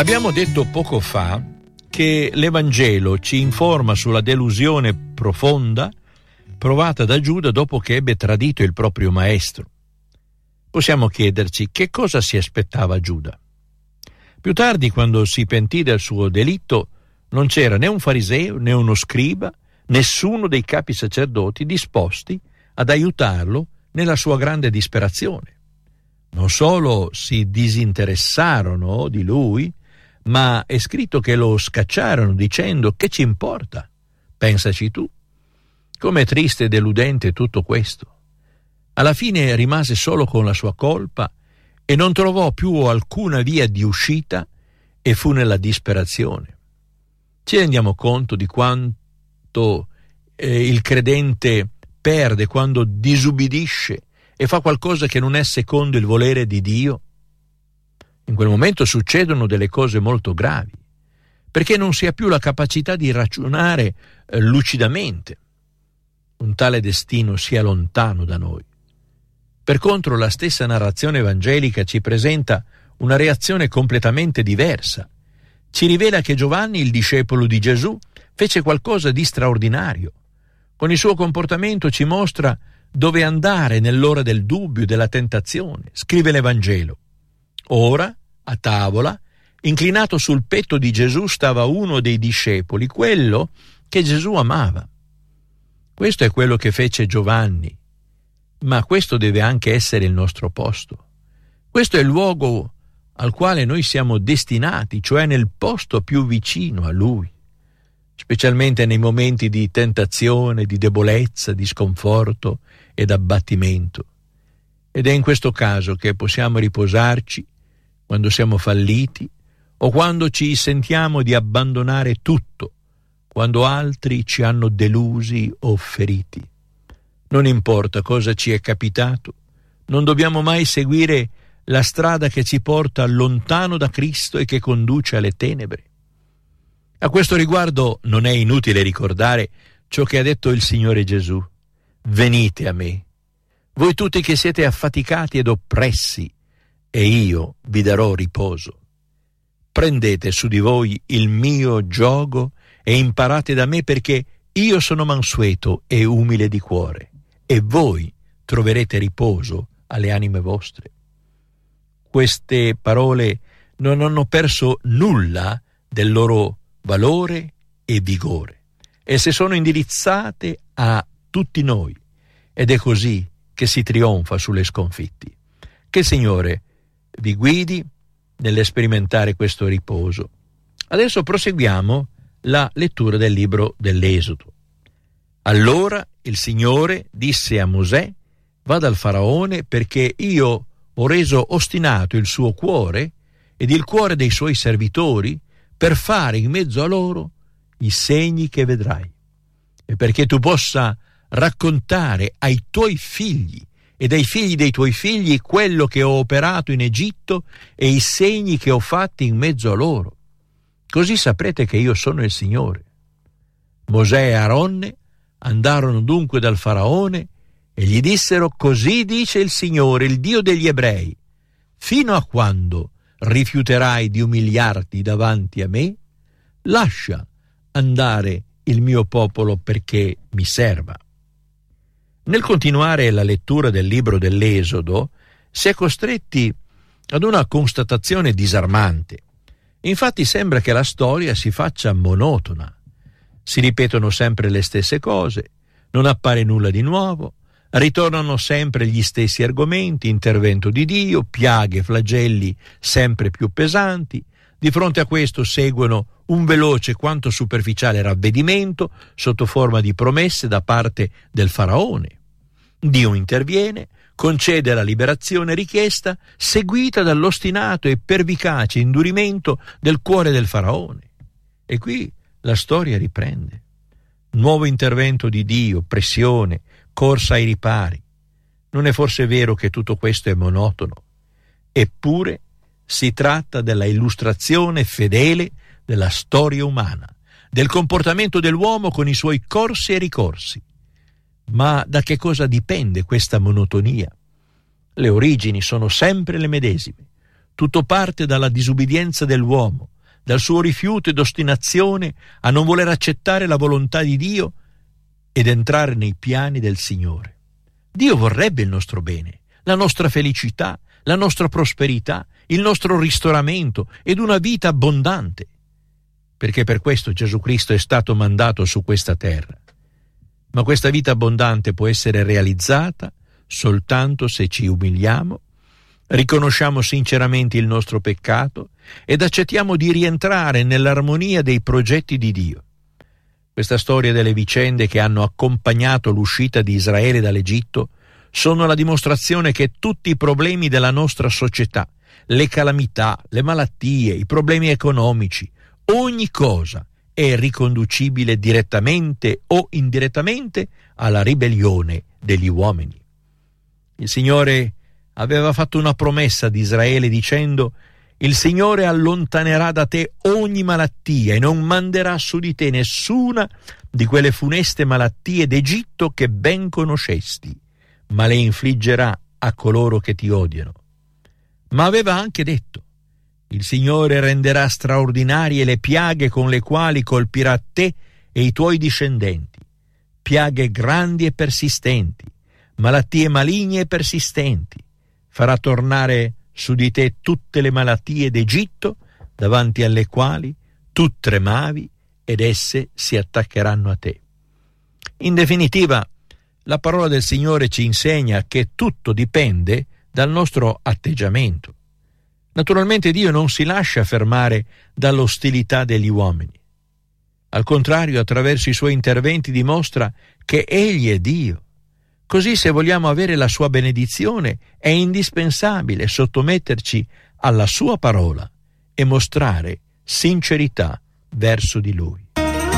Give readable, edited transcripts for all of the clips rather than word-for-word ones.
Abbiamo detto poco fa che l'Evangelo ci informa sulla delusione profonda provata da Giuda dopo che ebbe tradito il proprio maestro. Possiamo chiederci che cosa si aspettava Giuda. Più tardi, quando si pentì del suo delitto, non c'era né un fariseo né uno scriba, nessuno dei capi sacerdoti disposti ad aiutarlo nella sua grande disperazione. Non solo si disinteressarono di lui, ma è scritto che lo scacciarono dicendo: che ci importa? Pensaci tu. Com'è triste e deludente tutto questo. Alla fine rimase solo con la sua colpa e non trovò più alcuna via di uscita e fu nella disperazione. Ci rendiamo conto di quanto il credente perde quando disubbidisce e fa qualcosa che non è secondo il volere di Dio? In quel momento succedono delle cose molto gravi, perché non si ha più la capacità di ragionare lucidamente. Un tale destino sia lontano da noi. Per contro, la stessa narrazione evangelica ci presenta una reazione completamente diversa. Ci rivela che Giovanni, il discepolo di Gesù, fece qualcosa di straordinario. Con il suo comportamento ci mostra dove andare nell'ora del dubbio, della tentazione. Scrive l'Evangelo: ora, a tavola, inclinato sul petto di Gesù, stava uno dei discepoli, quello che Gesù amava. Questo è quello che fece Giovanni, ma questo deve anche essere il nostro posto. Questo è il luogo al quale noi siamo destinati, cioè nel posto più vicino a Lui, specialmente nei momenti di tentazione, di debolezza, di sconforto ed abbattimento. Ed è in questo caso che possiamo riposarci quando siamo falliti o quando ci sentiamo di abbandonare tutto, quando altri ci hanno delusi o feriti. Non importa cosa ci è capitato, non dobbiamo mai seguire la strada che ci porta lontano da Cristo e che conduce alle tenebre. A questo riguardo non è inutile ricordare ciò che ha detto il Signore Gesù: venite a me, voi tutti che siete affaticati ed oppressi, e io vi darò riposo. Prendete su di voi il mio giogo e imparate da me, perché io sono mansueto e umile di cuore, e voi troverete riposo alle anime vostre. Queste parole non hanno perso nulla del loro valore e vigore. Esse sono indirizzate a tutti noi, ed è così che si trionfa sulle sconfitti. Che il Signore vi guidi nell'esperimentare questo riposo. Adesso proseguiamo la lettura del libro dell'Esodo. Allora il Signore disse a Mosè: va dal Faraone, perché io ho reso ostinato il suo cuore ed il cuore dei suoi servitori per fare in mezzo a loro i segni che vedrai, e perché tu possa raccontare ai tuoi figli ed ai figli dei tuoi figli quello che ho operato in Egitto e i segni che ho fatti in mezzo a loro. Così saprete che io sono il Signore. Mosè e Aronne andarono dunque dal Faraone e gli dissero: così dice il Signore, il Dio degli Ebrei: fino a quando rifiuterai di umiliarti davanti a me? Lascia andare il mio popolo perché mi serva. Nel continuare la lettura del libro dell'Esodo si è costretti ad una constatazione disarmante. Infatti sembra che la storia si faccia monotona. Si ripetono sempre le stesse cose, non appare nulla di nuovo, ritornano sempre gli stessi argomenti: intervento di Dio, piaghe, flagelli sempre più pesanti. Di fronte a questo seguono un veloce quanto superficiale ravvedimento sotto forma di promesse da parte del Faraone. Dio interviene, concede la liberazione richiesta, seguita dall'ostinato e pervicace indurimento del cuore del Faraone. E qui la storia riprende. Nuovo intervento di Dio, pressione, corsa ai ripari. Non è forse vero che tutto questo è monotono? Eppure si tratta della illustrazione fedele della storia umana, del comportamento dell'uomo con i suoi corsi e ricorsi. Ma da che cosa dipende questa monotonia? Le origini sono sempre le medesime. Tutto parte dalla disubbidienza dell'uomo, dal suo rifiuto ed ostinazione a non voler accettare la volontà di Dio ed entrare nei piani del Signore. Dio vorrebbe il nostro bene, la nostra felicità, la nostra prosperità, il nostro ristoramento ed una vita abbondante, perché per questo Gesù Cristo è stato mandato su questa terra. Ma questa vita abbondante può essere realizzata soltanto se ci umiliamo, riconosciamo sinceramente il nostro peccato ed accettiamo di rientrare nell'armonia dei progetti di Dio. Questa storia delle vicende che hanno accompagnato l'uscita di Israele dall'Egitto sono la dimostrazione che tutti i problemi della nostra società, le calamità, le malattie, i problemi economici, ogni cosa è riconducibile direttamente o indirettamente alla ribellione degli uomini. Il Signore aveva fatto una promessa ad Israele dicendo: il Signore allontanerà da te ogni malattia e non manderà su di te nessuna di quelle funeste malattie d'Egitto che ben conoscesti, ma le infliggerà a coloro che ti odiano. Ma aveva anche detto: il Signore renderà straordinarie le piaghe con le quali colpirà te e i tuoi discendenti, piaghe grandi e persistenti, malattie maligne e persistenti. Farà tornare su di te tutte le malattie d'Egitto, davanti alle quali tu tremavi, ed esse si attaccheranno a te. In definitiva, la parola del Signore ci insegna che tutto dipende dal nostro atteggiamento. Naturalmente Dio non si lascia fermare dall'ostilità degli uomini. Al contrario, attraverso i suoi interventi dimostra che Egli è Dio. Così, se vogliamo avere la sua benedizione, è indispensabile sottometterci alla sua parola e mostrare sincerità verso di Lui.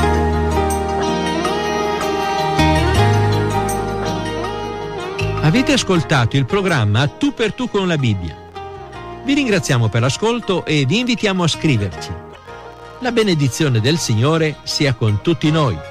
Avete ascoltato il programma Tu per Tu con la Bibbia. Vi ringraziamo per l'ascolto e vi invitiamo a scriverci. La benedizione del Signore sia con tutti noi.